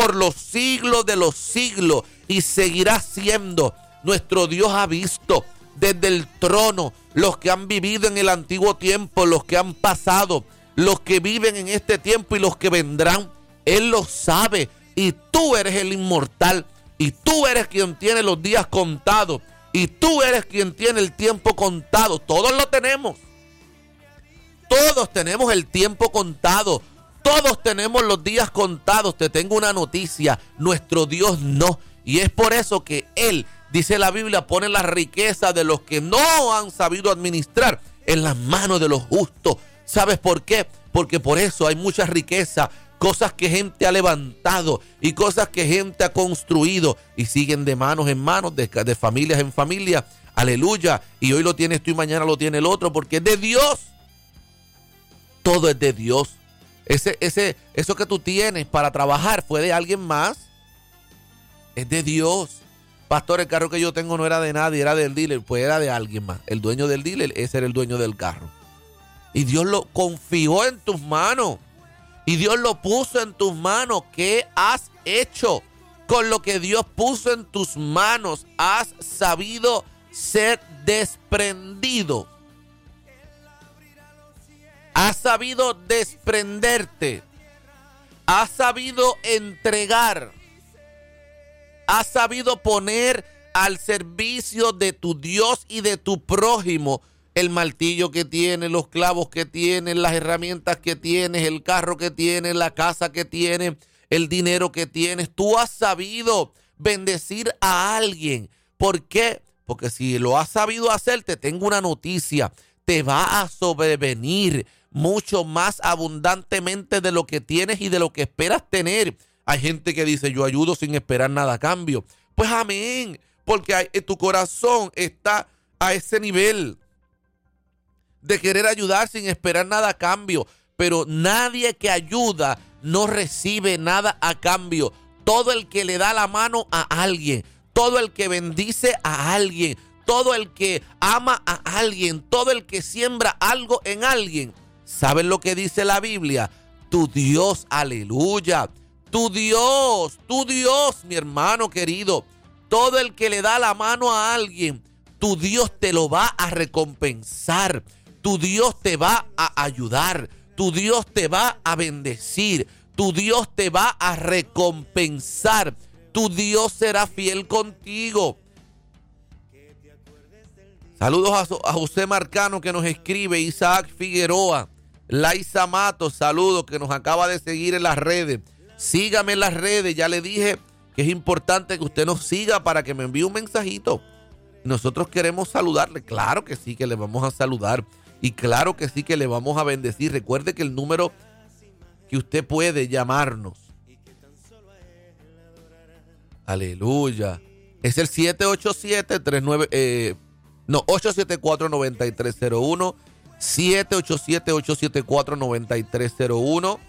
por los siglos de los siglos y seguirá siendo. Nuestro Dios ha visto desde el trono los que han vivido en el antiguo tiempo, los que han pasado, los que viven en este tiempo y los que vendrán. Él lo sabe y tú eres el inmortal y tú eres quien tiene los días contados y tú eres quien tiene el tiempo contado. Todos lo tenemos. Todos tenemos el tiempo contado. Todos tenemos los días contados. Te tengo una noticia. Nuestro Dios no. Y es por eso que Él, dice la Biblia, pone la riqueza de los que no han sabido administrar en las manos de los justos. ¿Sabes por qué? Porque por eso hay mucha riqueza. Cosas que gente ha levantado y cosas que gente ha construido y siguen de manos en manos, de familias en familias. Aleluya. Y hoy lo tienes tú y mañana lo tiene el otro porque es de Dios. Todo es de Dios. Eso que tú tienes para trabajar fue de alguien más. Es de Dios. Pastor, el carro que yo tengo no era de nadie, era del dealer. Pues era de alguien más. El dueño del dealer, ese era el dueño del carro. Y Dios lo confió en tus manos. Y Dios lo puso en tus manos. ¿Qué has hecho con lo que Dios puso en tus manos? ¿Has sabido ser desprendido? ¿Has sabido desprenderte? ¿Has sabido entregar? ¿Has sabido poner al servicio de tu Dios y de tu prójimo el martillo que tienes, los clavos que tienes, las herramientas que tienes, el carro que tienes, la casa que tienes, el dinero que tienes? Tú has sabido bendecir a alguien. ¿Por qué? Porque si lo has sabido hacer, te tengo una noticia. Te va a sobrevenir mucho más abundantemente de lo que tienes y de lo que esperas tener. Hay gente que dice, yo ayudo sin esperar nada a cambio. Pues amén, porque tu corazón está a ese nivel de querer ayudar sin esperar nada a cambio. Pero nadie que ayuda no recibe nada a cambio. Todo el que le da la mano a alguien, todo el que bendice a alguien, todo el que ama a alguien, todo el que siembra algo en alguien. ¿Saben lo que dice la Biblia? Tu Dios, aleluya. Tu Dios, mi hermano querido. Todo el que le da la mano a alguien, tu Dios te lo va a recompensar. Tu Dios te va a ayudar. Tu Dios te va a bendecir. Tu Dios te va a recompensar. Tu Dios será fiel contigo. Saludos a José Marcano que nos escribe, Isaac Figueroa, Laisa Matos, saludos, que nos acaba de seguir en las redes. Sígame en las redes, ya le dije que es importante que usted nos siga para que me envíe un mensajito. Nosotros queremos saludarle, claro que sí que le vamos a saludar y claro que sí que le vamos a bendecir. Recuerde que el número que usted puede llamarnos, aleluya, es el 874-9301, 787-874-9301.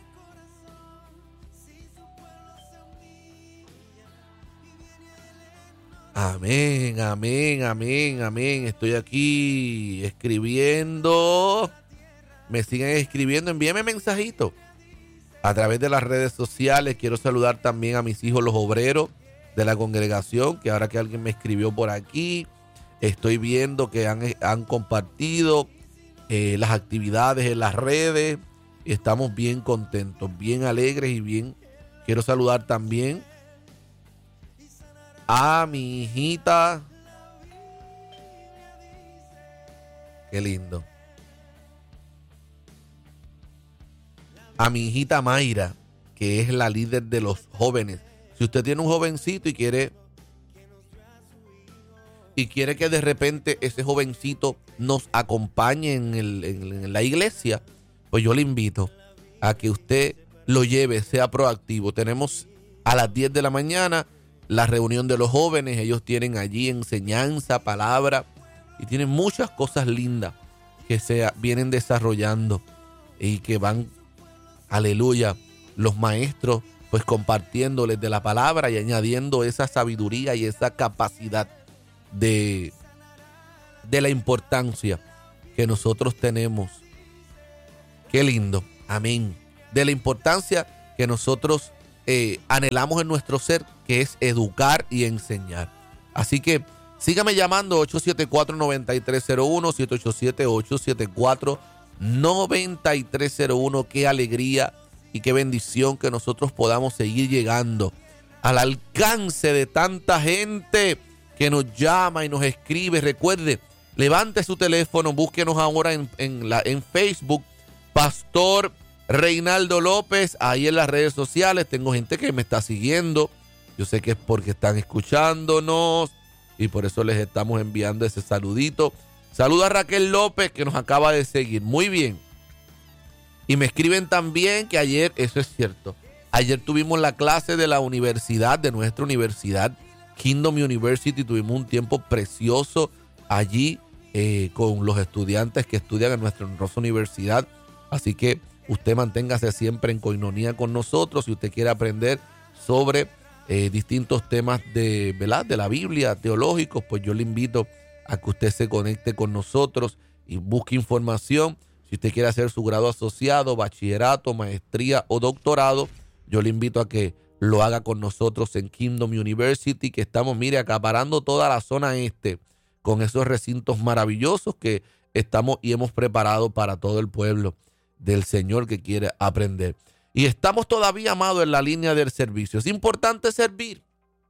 Amén, amén, amén, amén. Estoy aquí escribiendo. Me siguen escribiendo. Envíeme mensajito a través de las redes sociales. Quiero saludar también a mis hijos, los obreros de la congregación, que ahora que alguien me escribió por aquí, estoy viendo que han compartido las actividades en las redes. Y estamos bien contentos, bien alegres y bien. Quiero saludar también a mi hijita. Qué lindo. A mi hijita Mayra, que es la líder de los jóvenes. Si usted tiene un jovencito y quiere que de repente ese jovencito nos acompañe en la iglesia, pues yo le invito a que usted lo lleve, sea proactivo. Tenemos a las 10 de la mañana la reunión de los jóvenes. Ellos tienen allí enseñanza, palabra y tienen muchas cosas lindas que se vienen desarrollando y que van, aleluya, los maestros pues compartiéndoles de la palabra y añadiendo esa sabiduría y esa capacidad de la importancia que nosotros tenemos. Qué lindo, amén. De la importancia que nosotros anhelamos en nuestro ser, que es educar y enseñar. Así que sígame llamando 874-9301, 787-874-9301. Qué alegría y qué bendición que nosotros podamos seguir llegando al alcance de tanta gente que nos llama y nos escribe. Recuerde, levante su teléfono, búsquenos ahora en Facebook, Pastor Reinaldo López, ahí en las redes sociales. Tengo gente que me está siguiendo. Yo sé que es porque están escuchándonos y por eso les estamos enviando ese saludito. Saluda a Raquel López, que nos acaba de seguir. Muy bien. Y me escriben también que ayer, eso es cierto, ayer tuvimos la clase de la universidad, de nuestra universidad, Kingdom University. Tuvimos un tiempo precioso allí con los estudiantes que estudian en nuestra honrosa universidad. Así que usted manténgase siempre en coinonía con nosotros. Si usted quiere aprender sobre distintos temas de la Biblia, teológicos, pues yo le invito a que usted se conecte con nosotros y busque información. Si usted quiere hacer su grado asociado, bachillerato, maestría o doctorado, yo le invito a que lo haga con nosotros en Kingdom University, que estamos, mire, acaparando toda la zona este con esos recintos maravillosos que estamos y hemos preparado para todo el pueblo del Señor que quiere aprender. Y estamos todavía, amados, en la línea del servicio. Es importante servir.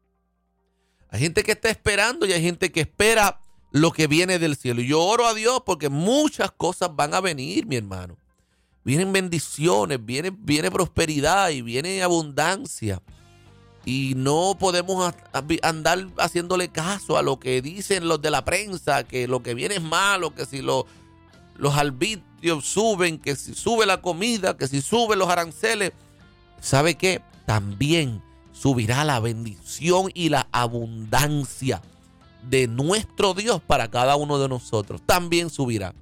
Hay gente que está esperando y hay gente que espera lo que viene del cielo. Y yo oro a Dios porque muchas cosas van a venir, mi hermano. Vienen bendiciones, viene prosperidad y viene abundancia. Y no podemos andar haciéndole caso a lo que dicen los de la prensa, que lo que viene es malo, que si los arbitrios suben, que si sube la comida, que si suben los aranceles. ¿Sabe qué? También subirá la bendición y la abundancia de nuestro Dios para cada uno de nosotros. También subirá.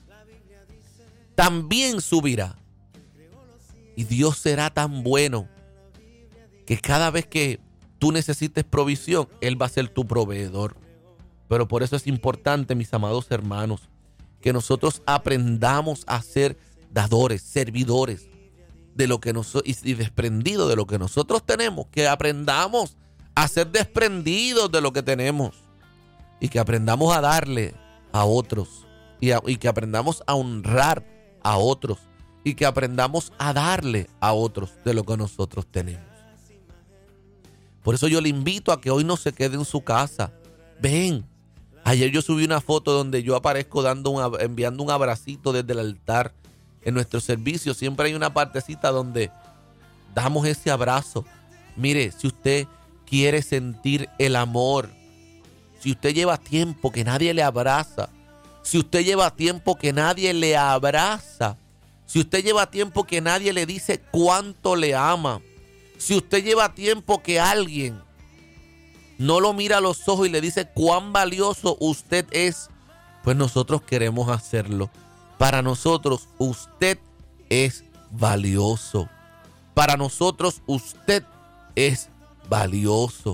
También subirá. Y Dios será tan bueno que cada vez que tú necesites provisión, Él va a ser tu proveedor. Pero por eso es importante, mis amados hermanos, que nosotros aprendamos a ser dadores, servidores de lo que nosotros y desprendidos de lo que nosotros tenemos, que aprendamos a ser desprendidos de lo que tenemos y que aprendamos a darle a otros y que aprendamos a honrar a otros y que aprendamos a darle a otros de lo que nosotros tenemos. Por eso yo le invito a que hoy no se quede en su casa. Ven. Ayer yo subí una foto donde yo aparezco enviando un abracito desde el altar. En nuestro servicio siempre hay una partecita donde damos ese abrazo. Mire, si usted quiere sentir el amor, si usted lleva tiempo que nadie le abraza, si usted lleva tiempo que nadie le abraza, si usted lleva tiempo que nadie le dice cuánto le ama, si usted lleva tiempo que alguien no lo mira a los ojos y le dice cuán valioso usted es, pues nosotros queremos hacerlo. Para nosotros usted es valioso. Para nosotros usted es valioso.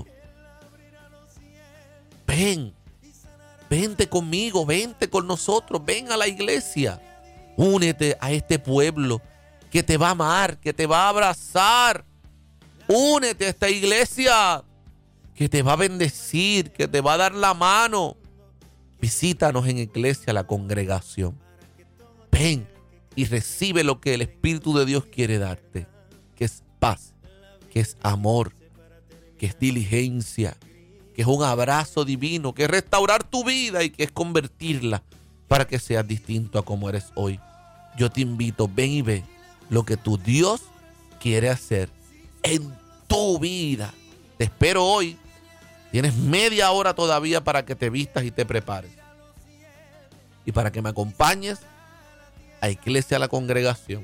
Ven, vente conmigo, vente con nosotros, ven a la iglesia. Únete a este pueblo que te va a amar, que te va a abrazar. Únete a esta iglesia que te va a bendecir, que te va a dar la mano. Visítanos en Iglesia La Congregación. Ven y recibe lo que el Espíritu de Dios quiere darte, que es paz, que es amor, que es diligencia, que es un abrazo divino, que es restaurar tu vida y que es convertirla para que seas distinto a como eres hoy. Yo te invito, ven y ve lo que tu Dios quiere hacer en tu vida. Te espero hoy. Tienes media hora todavía para que te vistas y te prepares. Y para que me acompañes a Iglesia La Congregación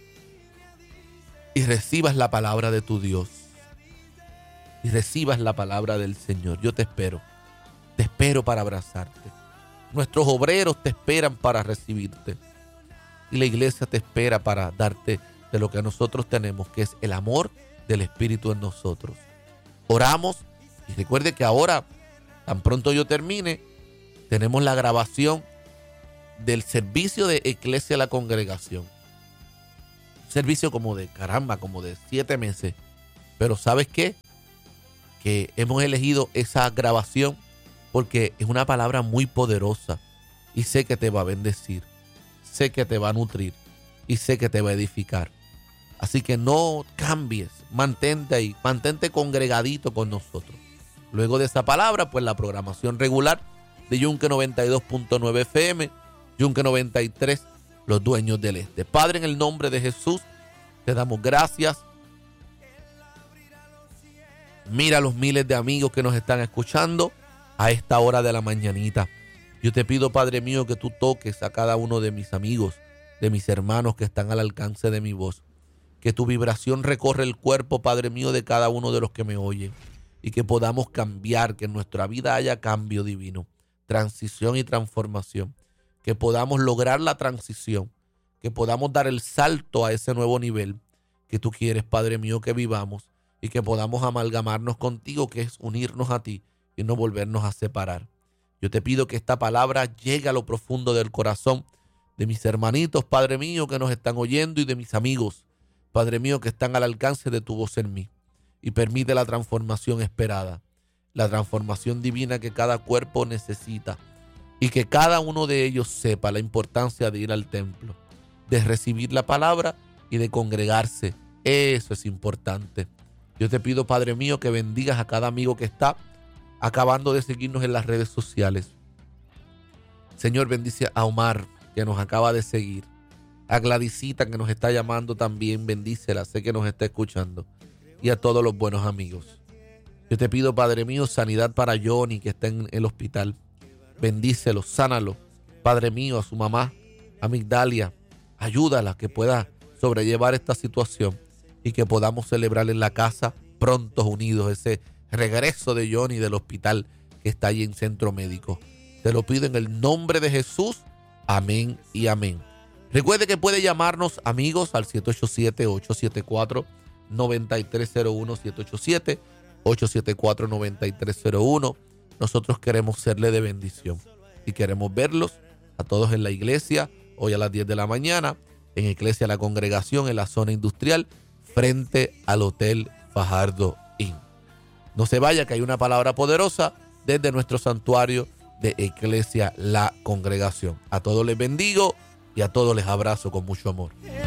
y recibas la palabra de tu Dios. Y recibas la palabra del Señor. Yo te espero. Te espero para abrazarte. Nuestros obreros te esperan para recibirte. Y la iglesia te espera para darte de lo que nosotros tenemos, que es el amor del Espíritu en nosotros. Oramos. Y recuerde que ahora, tan pronto yo termine, tenemos la grabación del servicio de Iglesia La Congregación. Un servicio como de 7 meses. Pero ¿sabes qué? Que hemos elegido esa grabación porque es una palabra muy poderosa y sé que te va a bendecir, sé que te va a nutrir y sé que te va a edificar. Así que no cambies, mantente ahí, mantente congregadito con nosotros. Luego de esa palabra, pues la programación regular de Yunque 92.9 FM, Yunque 93, los dueños del este. Padre, en el nombre de Jesús, te damos gracias. Mira los miles de amigos que nos están escuchando a esta hora de la mañanita. Yo te pido, Padre mío, que tú toques a cada uno de mis amigos, de mis hermanos que están al alcance de mi voz. Que tu vibración recorre el cuerpo, Padre mío, de cada uno de los que me oyen. Y que podamos cambiar, que en nuestra vida haya cambio divino, transición y transformación. Que podamos lograr la transición, que podamos dar el salto a ese nuevo nivel que tú quieres, Padre mío, que vivamos. Y que podamos amalgamarnos contigo, que es unirnos a ti y no volvernos a separar. Yo te pido que esta palabra llegue a lo profundo del corazón de mis hermanitos, Padre mío, que nos están oyendo y de mis amigos, Padre mío, que están al alcance de tu voz en mí. Y permite la transformación esperada, la transformación divina que cada cuerpo necesita y que cada uno de ellos sepa la importancia de ir al templo, de recibir la palabra y de congregarse. Eso es importante. Yo te pido, Padre mío, que bendigas a cada amigo que está acabando de seguirnos en las redes sociales. Señor, bendice a Omar, que nos acaba de seguir. A Gladysita, que nos está llamando también, bendícela, sé que nos está escuchando. Y a todos los buenos amigos. Yo te pido, Padre mío, sanidad para Johnny, que está en el hospital. Bendícelo, sánalo. Padre mío, a su mamá, a Migdalia, ayúdala que pueda sobrellevar esta situación y que podamos celebrar en la casa prontos unidos ese regreso de Johnny del hospital que está ahí en Centro Médico. Te lo pido en el nombre de Jesús. Amén y amén. Recuerde que puede llamarnos, amigos, al 787-874-9301, 787-874-9301. Nosotros queremos serle de bendición y queremos verlos a todos en la iglesia hoy a las 10 de la mañana, en Iglesia La Congregación, en la zona industrial, frente al Hotel Fajardo Inn. No se vaya, que hay una palabra poderosa desde nuestro santuario de Iglesia La Congregación. A todos les bendigo y a todos les abrazo con mucho amor.